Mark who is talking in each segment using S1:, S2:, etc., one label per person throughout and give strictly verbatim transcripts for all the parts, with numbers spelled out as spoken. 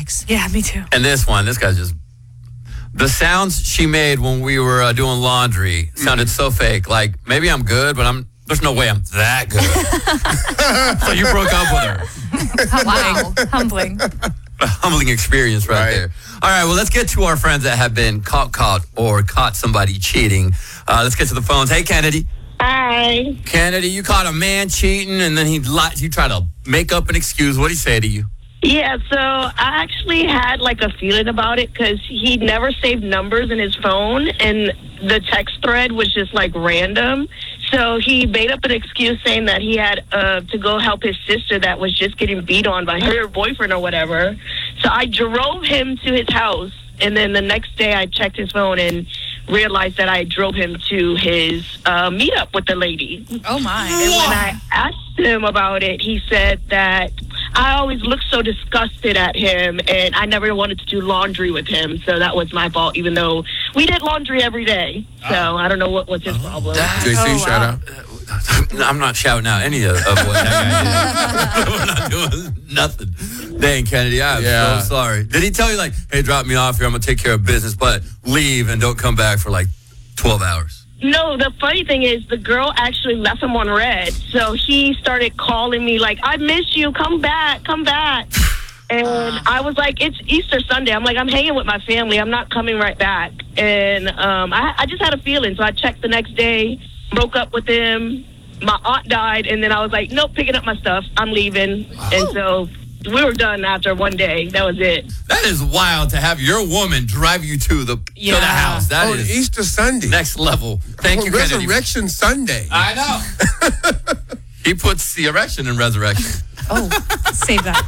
S1: Thanks.
S2: Yeah, me too.
S3: And this one, this guy's just... The sounds she made when we were uh, doing laundry sounded so fake. Like, maybe I'm good, but I'm there's no way I'm that good. So you broke up with her.
S2: Wow. Humbling.
S3: A humbling experience right, right there. All right, well, let's get to our friends that have been caught, caught, or caught somebody cheating. Uh, let's get to the phones. Hey, Kennedy.
S4: Hi.
S3: Kennedy, you caught a man cheating, and then he lied. You tried to make up an excuse. What did he say to you?
S4: Yeah, so I actually had like a feeling about it because he never saved numbers in his phone, and the text thread was just like random. So he made up an excuse saying that he had uh, to go help his sister that was just getting beat on by her boyfriend or whatever. So I drove him to his house, and then the next day I checked his phone and realized that I drove him to his uh, meetup with the lady.
S2: Oh, my.
S4: And when I asked him about it, he said that I always looked so disgusted at him, and I never wanted to do laundry with him, so that was my fault, even though we did laundry every day. So uh, I don't know what was his oh, problem.
S5: J C,
S2: oh,
S5: shout
S2: wow.
S5: out.
S3: I'm not shouting out any of, of what that guy did. We're not doing nothing. Dang, Kennedy, I'm
S5: yeah.
S3: so sorry. Did he tell you, like, hey, drop me off here, I'm going to take care of business, but leave and don't come back for, like, twelve hours?
S4: No, the funny thing is the girl actually left him on red. So he started calling me like, I miss you. Come back. Come back. And I was like, it's Easter Sunday. I'm like, I'm hanging with my family. I'm not coming right back. And um, I, I just had a feeling. So I checked the next day, broke up with him. My aunt died. And then I was like, nope, picking up my stuff. I'm leaving. Oh. And so we were done after one day. That was it.
S3: That is wild to have your woman drive you to the, yeah. to the house. That
S5: oh,
S3: is
S5: Easter Sunday.
S3: Next level. Thank
S5: oh,
S3: you,
S5: Resurrection
S3: Kennedy.
S5: Sunday.
S3: I know. He puts the erection in resurrection.
S2: Oh, save that.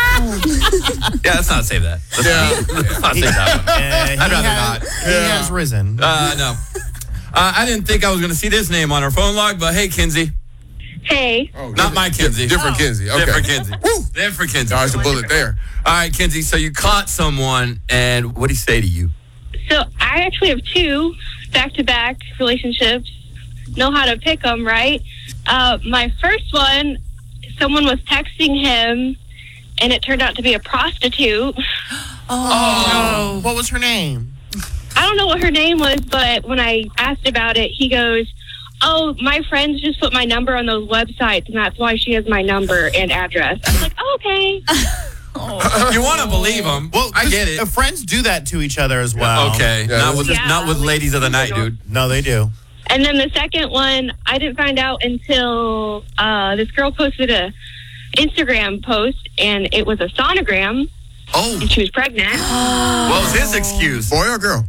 S3: Yeah, let's not save that. Let's,
S5: yeah.
S3: let's not save that one.
S6: Uh,
S3: I'd rather
S6: has,
S3: not.
S6: He
S5: Yeah.
S6: has risen.
S3: Uh, no. Uh, I didn't think I was going to see this name on our phone log, but hey, Kinsey.
S4: Hey.
S5: Oh,
S3: Not my Kinsey.
S5: Different
S3: oh.
S5: Kinsey. Okay.
S3: Different Kinsey. Different Kinsey.
S5: Dodged a bullet there.
S3: All right, Kinsey, so you caught someone, and what did he say to you?
S7: So I actually have two back-to-back relationships. Know how to pick them, right? Uh, my first one, someone was texting him, and it turned out to be a prostitute.
S6: Oh. oh. What was her name?
S7: I don't know what her name was, but when I asked about it, he goes, oh, my friends just put my number on those websites, and that's why she has my number and address. I was like, oh, okay.
S3: Oh. You want to believe them.
S6: Well,
S3: I get it.
S6: Friends do that to each other as well.
S3: Okay.
S5: Yeah.
S3: Not with
S7: Yeah.
S3: not with ladies of the night, dude.
S6: No, they do.
S7: And then the second one, I didn't find out until uh, this girl posted a Instagram post, and it was a sonogram,
S3: Oh.
S7: and she was pregnant.
S3: What was his excuse?
S5: Boy or girl?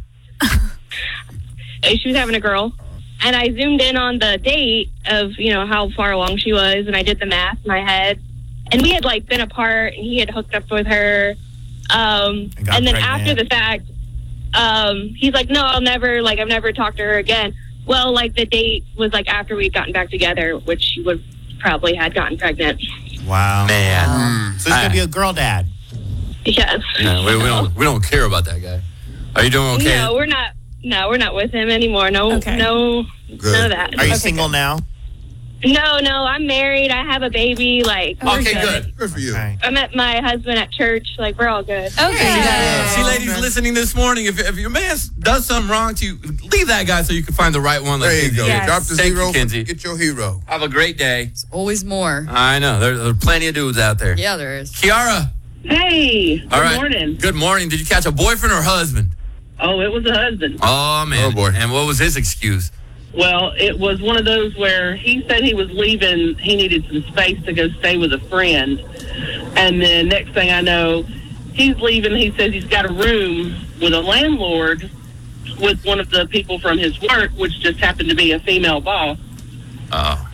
S7: She was having a girl. And I zoomed in on the date of, you know, how far along she was, and I did the math in my head. And we had, like, been apart, and he had hooked up with her. Um,
S6: And
S7: and
S6: got
S7: then
S6: pregnant.
S7: after the fact, um, he's like, no, I'll never, like, I've never talked to her again. Well, like, the date was, like, after we'd gotten back together, which she would probably had gotten pregnant.
S6: Wow.
S3: Man.
S6: Mm. So he's going to be a girl dad.
S7: Yes.
S3: No, we, we don't we don't care about that guy. Are you doing okay?
S7: No, we're not. No, we're not with him anymore. No,
S2: Okay.
S7: no,
S5: Good.
S7: none of that.
S6: Are you
S7: Okay,
S6: single
S7: good.
S6: now?
S7: No, no, I'm married. I have a baby. Like, we're
S3: Okay, good.
S5: Good for you.
S6: Okay.
S7: I met my husband at church. Like, we're all good.
S2: Okay.
S3: Yeah. See,
S2: good.
S3: ladies listening this morning, if, if your man does something wrong to you, leave that guy so you can find the right one. Like
S5: There you
S3: Kinsey.
S5: go.
S2: Yes.
S5: Drop the
S3: Thank you,
S5: zero.
S3: Kinsey.
S5: Get your hero.
S3: Have a great day.
S1: Always more.
S3: I know. There, there are plenty of dudes out there.
S1: Yeah, there is.
S3: Kiara.
S4: Hey. Good
S3: All right.
S4: morning.
S3: Good morning. Did you catch a boyfriend or husband?
S4: Oh, it was a husband.
S3: Oh, man.
S5: Oh, boy.
S3: And what was his excuse?
S4: Well, it was one of those where he said he was leaving. He needed some space to go stay with a friend. And then next thing I know, he's leaving. He says he's got a room with a landlord with one of the people from his work, which just happened to be a female boss.
S3: Oh.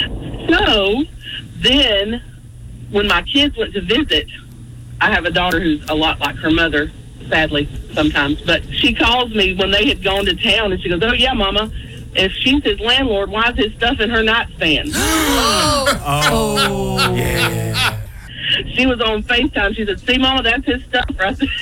S4: So then when my kids went to visit, I have a daughter who's a lot like her mother, sadly, sometimes. But she calls me when they had gone to town, and she goes, oh, yeah, Mama, if she's his landlord, why is his stuff in her nightstand?
S6: Oh. Yeah.
S4: She was on FaceTime. She said, see, Mama, that's his stuff right there.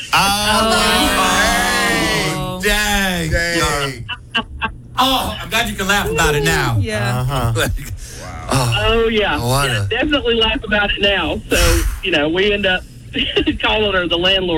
S6: Oh.
S3: Oh. Dang.
S5: Dang.
S3: Oh, I'm glad you can laugh about it now.
S2: Yeah.
S6: Uh-huh.
S3: Oh.
S4: Oh, yeah.
S3: What
S4: yeah
S3: a-
S4: definitely laugh about it now. So, you know, we end up calling her the landlord.